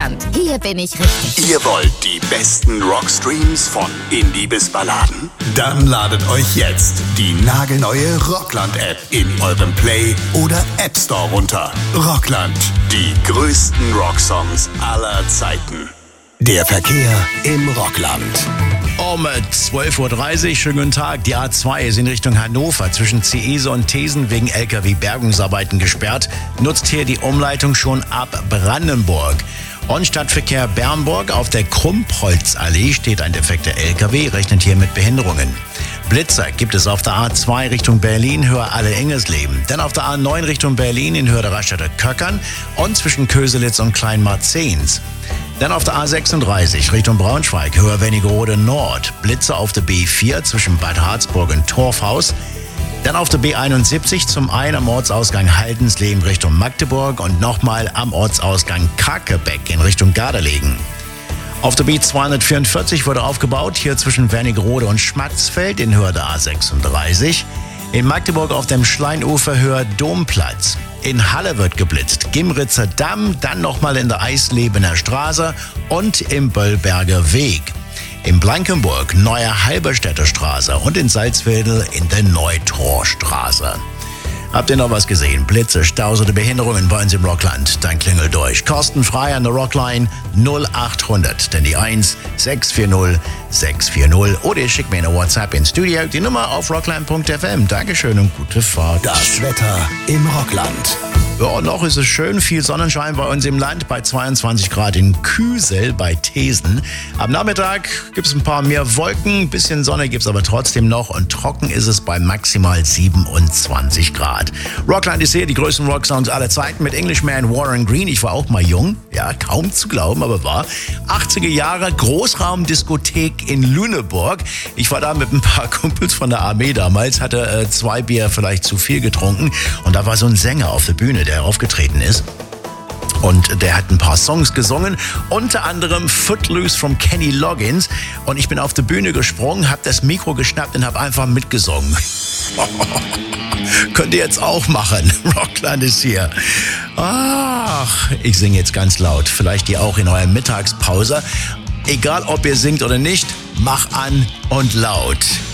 Rockland. Hier bin ich richtig. Ihr wollt die besten Rockstreams von Indie bis Balladen? Dann ladet euch jetzt die nagelneue Rockland-App in eurem Play- oder App Store runter. Rockland, die größten Rocksongs aller Zeiten. Der Verkehr im Rockland. Um 12.30 Uhr, schönen guten Tag. Die A2 ist in Richtung Hannover zwischen Ciese und Thesen wegen LKW-Bergungsarbeiten gesperrt. Nutzt hier die Umleitung schon ab Brandenburg. Und Stadtverkehr Bernburg auf der Krumpholzallee steht ein defekter LKW, rechnet hier mit Behinderungen. Blitzer gibt es auf der A2 Richtung Berlin, Höhe Alle-Ingesleben. Dann auf der A9 Richtung Berlin in Höhe der Raststätte Köckern und zwischen Köselitz und Kleinmarzens. Dann auf der A36 Richtung Braunschweig, Höhe Wernigerode Nord. Blitzer auf der B4 zwischen Bad Harzburg und Torfhaus. Dann auf der B71 zum einen am Ortsausgang Haldensleben Richtung Magdeburg und nochmal am Ortsausgang Kakebeck in Richtung Gardelegen. Auf der B244 wurde aufgebaut, hier zwischen Wernigerode und Schmatzfeld in Höhe der A36. In Magdeburg auf dem Schleinufer Höhe Domplatz. In Halle wird geblitzt, Gimritzer Damm, dann nochmal in der Eislebener Straße und im Böllberger Weg. In Blankenburg Neue Halberstädter Straße und in Salzwedel in der Neutorstraße. Habt ihr noch was gesehen? Blitze, Staus oder Behinderungen bei uns im Rockland? Dann klingelt durch. Kostenfrei an der Rockline 0800, denn die 1 640 640. Oder ihr schickt mir eine WhatsApp ins Studio, die Nummer auf rockline.fm. Dankeschön und gute Fahrt. Das Wetter im Rockland. Ja, noch ist es schön, viel Sonnenschein bei uns im Land, bei 22 Grad in Küsel bei Thesen. Am Nachmittag gibt es ein paar mehr Wolken, ein bisschen Sonne gibt es aber trotzdem noch und trocken ist es bei maximal 27 Grad. Rockland ist hier, die größten Rocksongs aller Zeiten mit Englishman Warren Green. Ich war auch mal jung, ja, kaum zu glauben, aber wahr. 80er Jahre, Großraumdiskothek in Lüneburg. Ich war da mit ein paar Kumpels von der Armee damals, hatte 2 Bier vielleicht zu viel getrunken und da war so ein Sänger auf der Bühne, der aufgetreten ist. Und der hat ein paar Songs gesungen, unter anderem Footloose from Kenny Loggins. Und ich bin auf die Bühne gesprungen, habe das Mikro geschnappt und habe einfach mitgesungen. Könnt ihr jetzt auch machen. Rockland ist hier. Ach, ich singe jetzt ganz laut. Vielleicht ihr auch in eurer Mittagspause. Egal, ob ihr singt oder nicht, mach an und laut.